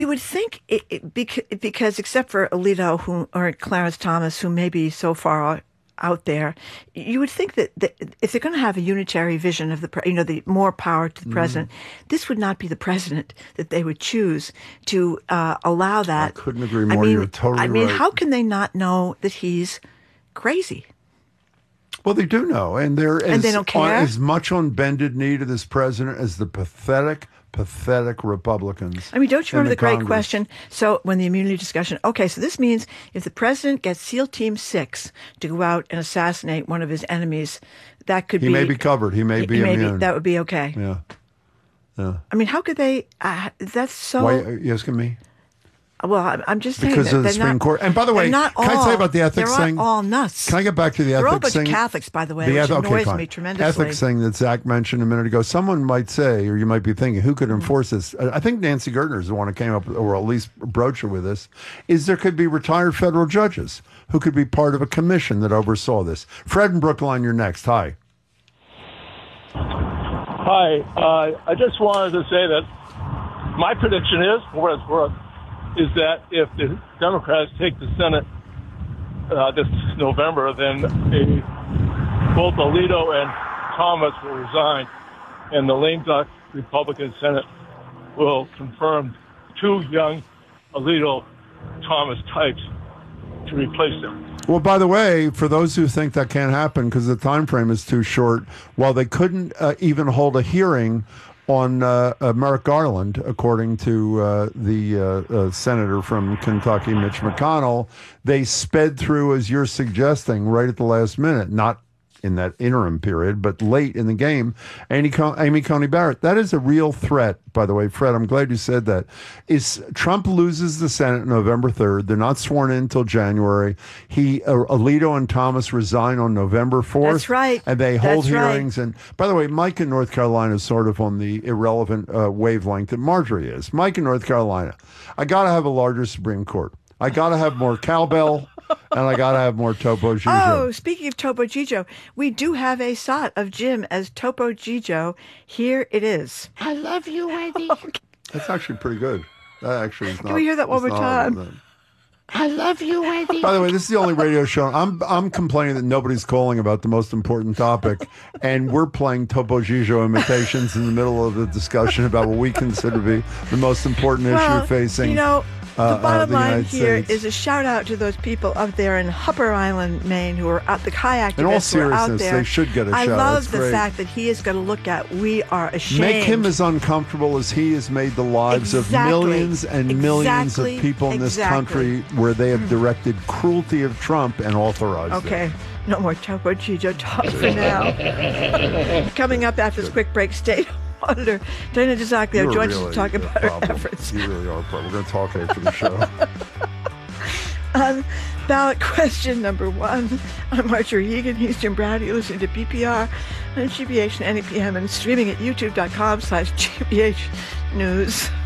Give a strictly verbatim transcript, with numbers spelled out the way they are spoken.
You would think, it, it, because, because except for Alito who, or Clarence Thomas, who may be so far out there, you would think that, that if they're going to have a unitary vision of the, pre- you know, the more power to the mm. president, this would not be the president that they would choose to uh, allow that. I couldn't agree more. I mean, You're totally I mean, right. how can they not know that he's crazy? Well, they do know, and they're and as, they don't care? on, as much on bended knee to this president as the pathetic, pathetic Republicans. I mean, don't you remember the, the great Congress. question? So when the immunity discussion, okay, so this means if the president gets SEAL Team six to go out and assassinate one of his enemies, that could he be... He may be covered. He may he, be he may immune. Be, that would be okay. Yeah. Yeah. I mean, how could they... Uh, that's so... Why are you asking me? Well, I'm, I'm just saying because that of the they're Supreme not, Court. And by the way, not can all, I tell you about the ethics they're thing? They're all nuts. Can I get back to the ethics thing? They're all a bunch thing? of Catholics, by the way, the which eth- annoys okay, me tremendously. Ethics thing that Zach mentioned a minute ago. Someone might say, or you might be thinking, who could enforce mm-hmm. this? I think Nancy Gertner is the one who came up, or at least broached it with this, is there could be retired federal judges who could be part of a commission that oversaw this. Fred in Brookline, you're next. Hi. Hi. Uh, I just wanted to say that my prediction is, for what it's worth, is that if the Democrats take the Senate uh, this November, then a, both Alito and Thomas will resign, and the lame duck Republican Senate will confirm two young Alito-Thomas types to replace them. Well, by the way, for those who think that can't happen because the time frame is too short, while they couldn't uh, even hold a hearing on uh, uh, Merrick Garland, according to uh, the uh, uh, senator from Kentucky, Mitch McConnell, they sped through, as you're suggesting, right at the last minute, not in that interim period, but late in the game, Amy, Con- Amy Coney Barrett. That is a real threat, by the way, Fred. I'm glad you said that. Is Trump loses the Senate November third. They're not sworn in until January. He, uh, Alito and Thomas resign on November fourth. That's right. And they hold That's hearings. Right. And by the way, Mike in North Carolina is sort of on the irrelevant uh, wavelength that Marjorie is. Mike in North Carolina, I got to have a larger Supreme Court. I got to have more cowbell, and I got to have more Topo Gigio. Oh, speaking of Topo Gigio, we do have a shot of Jim as Topo Gigio. Here it is. I love you, Wendy. That's actually pretty good. That actually is not. Can we hear that one more time? I love you, Wendy. By the way, this is the only radio show. I'm I'm complaining that nobody's calling about the most important topic, and we're playing Topo Gigio imitations in the middle of the discussion about what we consider to be the most important well, issue facing. You know, the uh, bottom uh, the line United here States. is a shout out to those people up there in Upper Island, Maine, who are out, the kayak In all activists who are out seriousness, there. they should get a I shout. love That's the great. fact that he is going to look at. We are ashamed. Make him as uncomfortable as he has made the lives exactly. of millions and exactly. millions of people in exactly. this country where they have directed cruelty of Trump and authorized okay. it. No more Topo Gigio talk for now. Coming up after this quick break, State Auditor Dana DeZocchio You're joins really us to talk a about problem. her efforts. You really are a problem. We're going to talk after the show. On ballot question number one, I'm Marjorie Egan. He's Jim Brown. You're listening to B P R on G B H and N E P M and streaming at youtube.com slash GBH News.